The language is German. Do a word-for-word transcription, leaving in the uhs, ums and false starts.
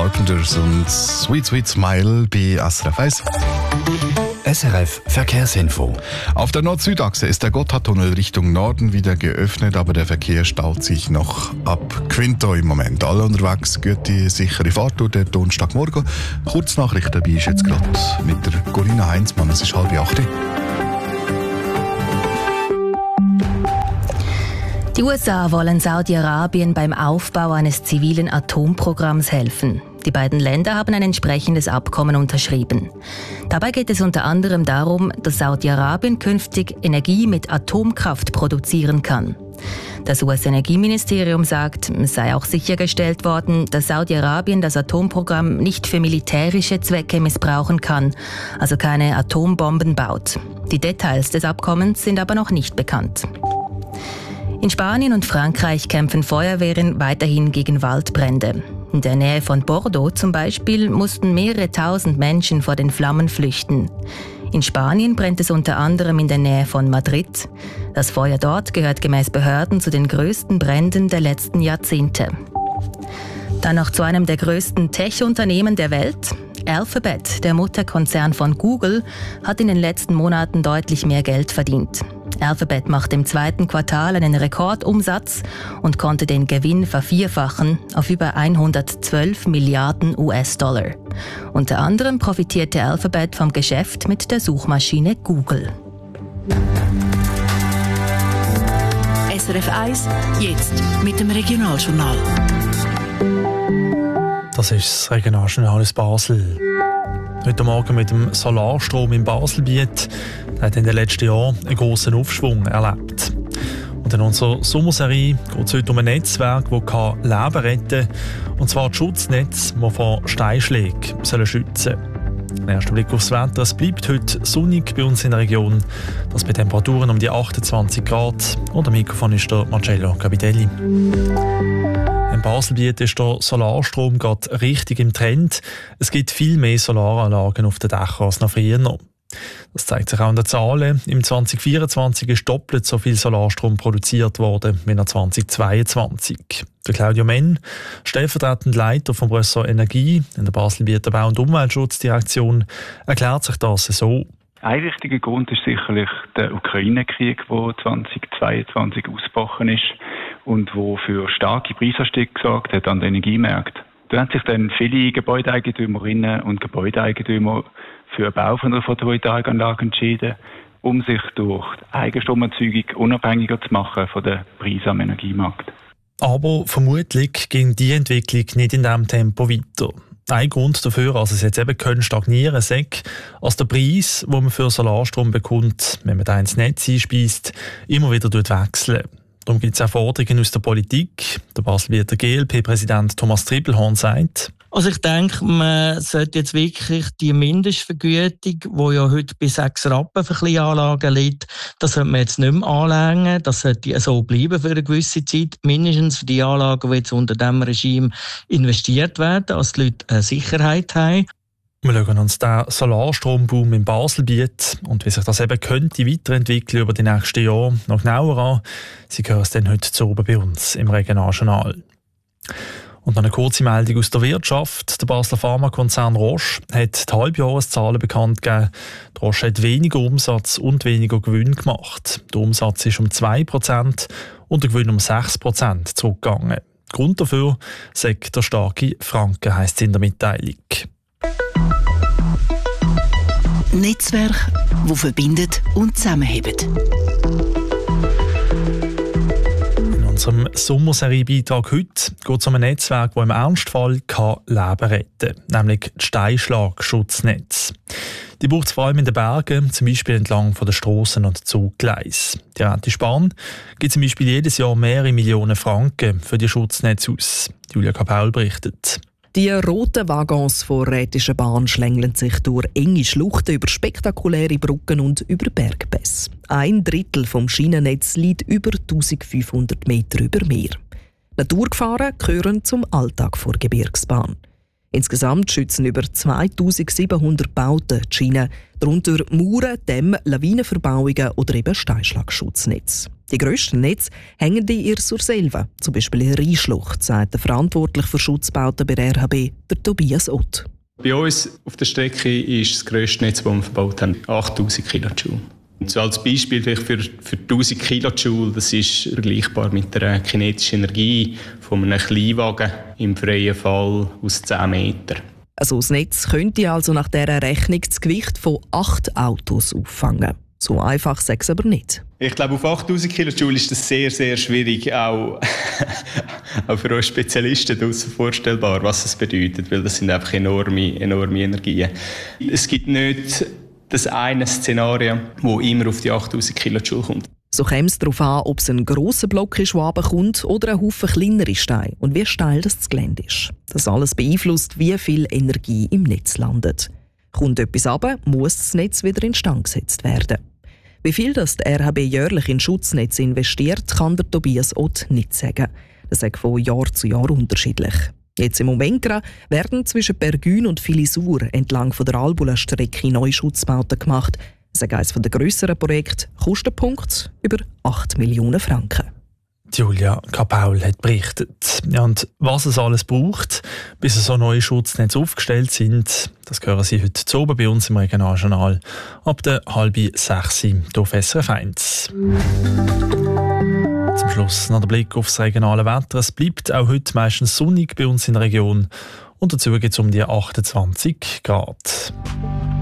Carpenters und Sweet Sweet Smile bei S R F eins. S R F Verkehrsinfo. Auf der Nord-Süd-Achse ist der Gotthardtunnel Richtung Norden wieder geöffnet, aber der Verkehr staut sich noch ab Quinto im Moment. Alle unterwegs, gute, sichere Fahrt durch den Donnerstagmorgen. Kurznachrichten dabei ist jetzt gerade mit der Corinna Heinzmann. Es ist halb acht. Die U S A wollen Saudi-Arabien beim Aufbau eines zivilen Atomprogramms helfen. Die beiden Länder haben ein entsprechendes Abkommen unterschrieben. Dabei geht es unter anderem darum, dass Saudi-Arabien künftig Energie mit Atomkraft produzieren kann. Das U S-Energieministerium sagt, es sei auch sichergestellt worden, dass Saudi-Arabien das Atomprogramm nicht für militärische Zwecke missbrauchen kann, also keine Atombomben baut. Die Details des Abkommens sind aber noch nicht bekannt. In Spanien und Frankreich kämpfen Feuerwehren weiterhin gegen Waldbrände. In der Nähe von Bordeaux zum Beispiel mussten mehrere tausend Menschen vor den Flammen flüchten. In Spanien brennt es unter anderem in der Nähe von Madrid. Das Feuer dort gehört gemäß Behörden zu den größten Bränden der letzten Jahrzehnte. Dann noch zu einem der größten Tech-Unternehmen der Welt. Alphabet, der Mutterkonzern von Google, hat in den letzten Monaten deutlich mehr Geld verdient. Alphabet macht im zweiten Quartal einen Rekordumsatz und konnte den Gewinn vervierfachen auf über hundertzwölf Milliarden U S-Dollar. Unter anderem profitierte Alphabet vom Geschäft mit der Suchmaschine Google. S R F eins, jetzt mit dem Regionaljournal. Das ist das Regionaljournal aus Basel. Heute Morgen mit dem Solarstrom im Baselbiet. Der hat in den letzten Jahren einen grossen Aufschwung erlebt. Und in unserer Sommerserie geht es heute um ein Netzwerk, das Leben retten kann. Und zwar die Schutznetze, die vor Steinschlägen schützen sollen. Ein erster Blick aufs Wetter. Es bleibt heute sonnig bei uns in der Region. Das bei Temperaturen um die achtundzwanzig Grad. Und am Mikrofon ist der Marcello Capitelli. Im Baselbiet ist der Solarstrom gerade richtig im Trend. Es gibt viel mehr Solaranlagen auf den Dächern als noch früher. Das zeigt sich auch in den Zahlen. Im zwanzig vierundzwanzig ist doppelt so viel Solarstrom produziert worden wie in zwanzig zweiundzwanzig. Der Claudio Menn, stellvertretender Leiter vom Ressort Energie in der Baselbieter Bau- und Umweltschutzdirektion, erklärt sich das so. Ein wichtiger Grund ist sicherlich der Ukraine-Krieg, der zwanzig zweiundzwanzig ausgebrochen ist und wo für starke Preisanstiege gesorgt hat an den Energiemärkten. Da haben sich dann viele Gebäudeeigentümerinnen und Gebäudeeigentümer für den Bau von einer Photovoltaikanlage entschieden, um sich durch Eigenstromerzeugung unabhängiger zu machen von den Preisen am Energiemarkt. Aber vermutlich ging die Entwicklung nicht in diesem Tempo weiter. Ein Grund dafür, dass es jetzt eben können stagnieren kann, als der Preis, den man für Solarstrom bekommt, wenn man da ins Netz einspeist, immer wieder wechseln. Darum gibt es auch Forderungen aus der Politik. Der Baselbieter G L P-Präsident Thomas Trippelhorn sagt: Also ich denke, man sollte jetzt wirklich die Mindestvergütung, die ja heute bei sechs Rappen für Kleinanlagen liegt, das sollte man jetzt nicht mehr anlängen. Das sollte so bleiben für eine gewisse Zeit. Mindestens für die Anlagen, die jetzt unter diesem Regime investiert werden, dass die Leute eine Sicherheit haben. Wir schauen uns den Solarstromboom im Baselbiet und wie sich das eben könnte weiterentwickeln über die nächsten Jahre noch genauer an. Sie hören es dann heute zu oben bei uns im Regionaljournal. Und noch eine kurze Meldung aus der Wirtschaft. Der Basler Pharmakonzern Roche hat die Halbjahreszahlen bekannt gegeben. Die Roche hat weniger Umsatz und weniger Gewinn gemacht. Der Umsatz ist um zwei Prozent und der Gewinn um sechs Prozent zurückgegangen. Grund dafür sagt der starke Franken, heisst es in der Mitteilung. Netzwerk, das verbindet und zusammenhebt. In unserem Sommerserie-Beitrag heute geht es um ein Netzwerk, das im Ernstfall Leben retten kann, nämlich das Steinschlag-Schutznetz. Die braucht es vor allem in den Bergen, zum Beispiel entlang von den Strassen und Zuggleisen. Die Rente Spahn gibt zum Beispiel jedes Jahr mehrere Millionen Franken für die Schutznetze aus. Julia Kapaul berichtet. Die roten Waggons von Rätischen Bahn schlängeln sich durch enge Schluchten, über spektakuläre Brücken und über Bergpässe. Ein Drittel vom Schienennetz liegt über eintausendfünfhundert Meter über Meer. Naturgefahren gehören zum Alltag der Gebirgsbahn. Insgesamt schützen über zweitausendsiebenhundert Bauten die Schiene, darunter Mauern, Dämme, Lawinenverbauungen oder eben Steinschlagschutznetz. Die grössten Netze hängen in ihr Surselva, zum Beispiel in Rheinschlucht, sagt der verantwortlich für Schutzbauten bei der R H B, der Tobias Ott. Bei uns auf der Strecke ist das grösste Netz, das wir verbaut haben, achttausend Kilojoule. Und so als Beispiel vielleicht für, für tausend Kilojoule, das ist vergleichbar mit der kinetischen Energie von einem Kleinwagen im freien Fall aus zehn Metern. Also das Netz könnte also nach dieser Rechnung das Gewicht von acht Autos auffangen. So einfach sei es aber nicht. Ich glaube, auf achttausend Kilojoule ist das sehr, sehr schwierig, auch, auch für uns Spezialisten draussen vorstellbar, was das bedeutet, weil das sind einfach enorme, enorme Energien. Es gibt nicht das eine Szenario, das immer auf die achttausend Kilojoule kommt. So käme es darauf an, ob es ein grosser Block ist, der runterkommt, oder ein Haufen kleinere Steine und wie steil das Gelände ist. Das alles beeinflusst, wie viel Energie im Netz landet. Kommt etwas runter, muss das Netz wieder instand gesetzt werden. Wie viel das die R H B jährlich in Schutznetze investiert, kann der Tobias Ott nicht sagen. Das ist von Jahr zu Jahr unterschiedlich. Jetzt im Moment werden zwischen Pergün und Filisur entlang von der Albula-Strecke neue Schutzbauten gemacht. Das ist eines der grösseren Projekte, Kostenpunkt über acht Millionen Franken. Julia Kapaul hat berichtet. Ja, und was es alles braucht, bis so neue Schutznetze aufgestellt sind, das hören Sie heute zu oben bei uns im Regionaljournal ab der halben sechs hier auf S R F eins. Zum Schluss noch der Blick auf das regionale Wetter. Es bleibt auch heute meistens sonnig bei uns in der Region und dazu geht es um die achtundzwanzig Grad.